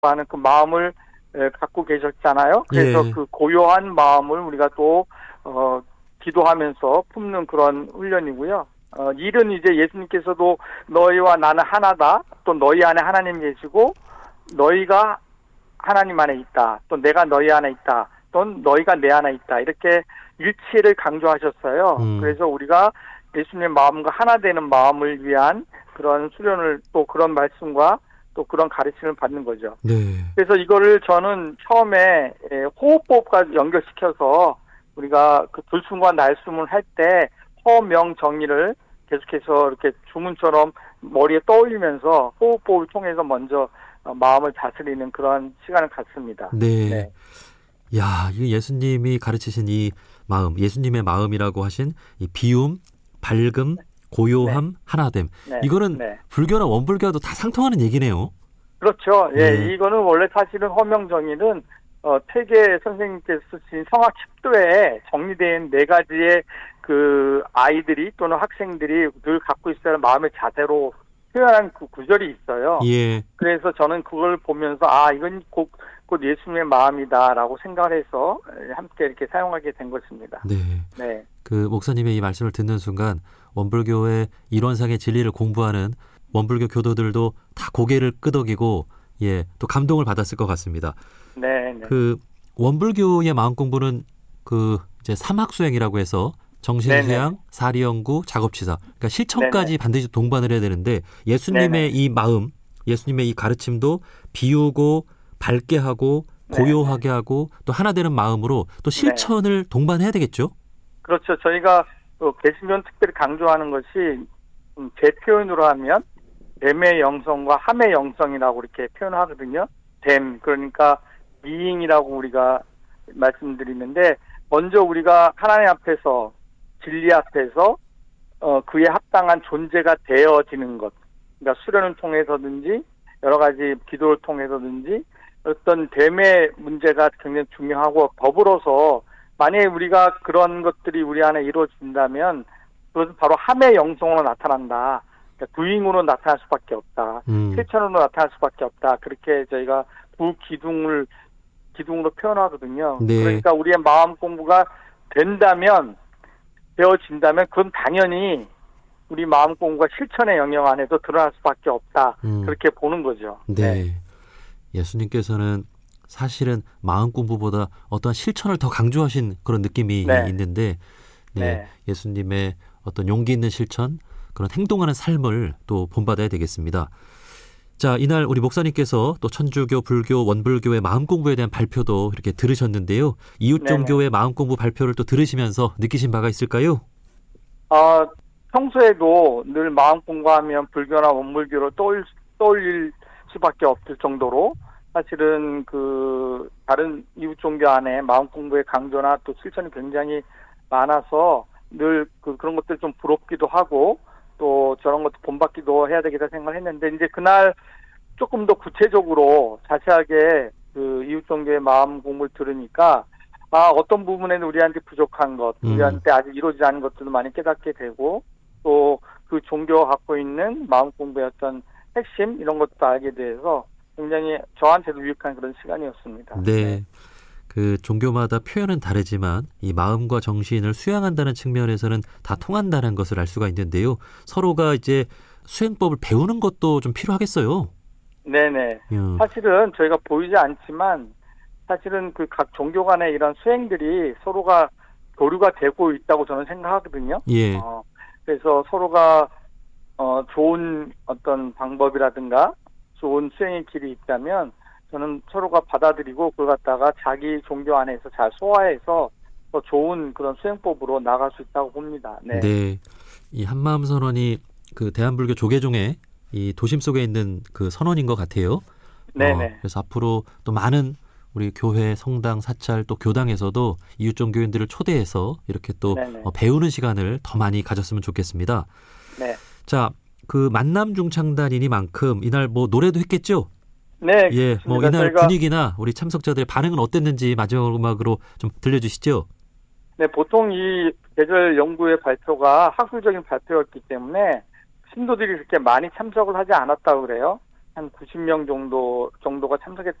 하는 그 마음을 갖고 계셨잖아요. 그래서 그 고요한 마음을 우리가 또 기도하면서 품는 그런 훈련이고요. 일은 이제 예수님께서도 너희와 나는 하나다. 또 너희 안에 하나님 계시고 너희가 하나님 안에 있다. 또 내가 너희 안에 있다. 또 너희가 내 안에 있다. 이렇게 일치를 강조하셨어요. 그래서 우리가 예수님의 마음과 하나 되는 마음을 위한 그런 수련을 또 그런 말씀과 또 그런 가르침을 받는 거죠. 네. 그래서 이거를 저는 처음에 호흡법과 연결시켜서 우리가 그 들숨과 날숨을 할 때 허명 정의를 계속해서 이렇게 주문처럼 머리에 떠올리면서 호흡법을 통해서 먼저 마음을 다스리는 그런 시간을 갖습니다. 네. 네. 야, 이 예수님이 가르치신 이 마음, 예수님의 마음이라고 하신 이 비움, 밝음, 고요함, 네. 하나됨. 네. 이거는 네. 불교나 원불교와도 다 상통하는 얘기네요. 그렇죠. 예, 이거는 원래 사실은 허명 정의는 퇴계 선생님께서 쓰신 성악 10도에 정리된 4가지의 그 아이들이 또는 학생들이 늘 갖고 있어야 하는 마음의 자세로 표현한 그 구절이 있어요. 예. 그래서 저는 그걸 보면서 이건 곧 예수님의 마음이다라고 생각을 해서 함께 이렇게 사용하게 된 것입니다. 네. 네. 그 목사님의 이 말씀을 듣는 순간 원불교의 이론상의 진리를 공부하는 원불교 교도들도 다 고개를 끄덕이고 또 감동을 받았을 것 같습니다. 네. 그 원불교의 마음 공부는 그 이제 삼학수행이라고 해서 정신수양, 사리연구, 작업치사, 그러니까 실천까지 반드시 동반을 해야 되는데 예수님의 이 마음, 예수님의 이 가르침도 비우고 밝게 하고 고요하게 하고 또 하나 되는 마음으로 또 실천을 동반해야 되겠죠? 그렇죠. 저희가 개신교는 특별히 강조하는 것이 제 표현으로 하면 됨의 영성과 함의 영성이라고 이렇게 표현하거든요. 됨, 그러니까 being이라고 우리가 말씀드리는데 먼저 우리가 하나님 앞에서 진리 앞에서 그에 합당한 존재가 되어지는 것. 그러니까 수련을 통해서든지 여러 가지 기도를 통해서든지 어떤 됨의 문제가 굉장히 중요하고 더불어서 만약에 우리가 그런 것들이 우리 안에 이루어진다면 그것은 바로 함의 영성으로 나타난다. 그러니까 doing으로 나타날 수밖에 없다. 실천으로 나타날 수밖에 없다. 그렇게 저희가 기둥으로 표현하거든요. 네. 그러니까 우리의 마음 공부가 되어진다면 그건 당연히 우리 마음 공부가 실천의 영역 안에서 드러날 수밖에 없다. 그렇게 보는 거죠. 네. 예수님께서는 사실은 마음 공부보다 어떠한 실천을 더 강조하신 그런 느낌이 있는데 예수님의 어떤 용기 있는 실천, 그런 행동하는 삶을 또 본받아야 되겠습니다. 자, 이날 우리 목사님께서 또 천주교, 불교, 원불교의 마음 공부에 대한 발표도 이렇게 들으셨는데요. 이웃 종교의 마음 공부 발표를 또 들으시면서 느끼신 바가 있을까요? 평소에도 늘 마음 공부하면 불교나 원불교를 떠올릴 수밖에 없을 정도로 사실은 그 다른 이웃 종교 안에 마음 공부의 강조나 또 실천이 굉장히 많아서 늘 그런 것들 좀 부럽기도 하고 또 저런 것도 본받기도 해야 되겠다 생각을 했는데 이제 그날 조금 더 구체적으로 자세하게 그 이웃 종교의 마음 공부를 들으니까 어떤 부분에는 우리한테 부족한 것, 우리한테 아직 이루어지지 않은 것들도 많이 깨닫게 되고 또 그 종교가 갖고 있는 마음 공부의 어떤 핵심 이런 것도 알게 돼서 굉장히 저한테도 유익한 그런 시간이었습니다. 네. 그 종교마다 표현은 다르지만 이 마음과 정신을 수양한다는 측면에서는 다 통한다는 것을 알 수가 있는데요. 서로가 이제 수행법을 배우는 것도 좀 필요하겠어요. 네네. 사실은 저희가 보이지 않지만 사실은 그 각 종교 간의 이런 수행들이 서로가 교류가 되고 있다고 저는 생각하거든요. 예. 그래서 서로가 좋은 어떤 방법이라든가 좋은 수행의 길이 있다면 저는 서로가 받아들이고 그걸 갖다가 자기 종교 안에서 잘 소화해서 더 좋은 그런 수행법으로 나갈 수 있다고 봅니다. 네. 이 한마음 선언이 그 대한불교 조계종의 이 도심 속에 있는 그 선언인 것 같아요. 네네. 그래서 앞으로 또 많은 우리 교회, 성당, 사찰 또 교당에서도 이웃 종교인들을 초대해서 이렇게 또 배우는 시간을 더 많이 가졌으면 좋겠습니다. 네. 자, 그 만남 중창단이니만큼 이날 뭐 노래도 했겠죠? 네. 예, 뭐 이날 분위기나 우리 참석자들의 반응은 어땠는지 마지막 음악으로 좀 들려주시죠. 네, 보통 이 계절 연구의 발표가 학술적인 발표였기 때문에 신도들이 그렇게 많이 참석을 하지 않았다고 그래요. 한 90명 정도가 참석했던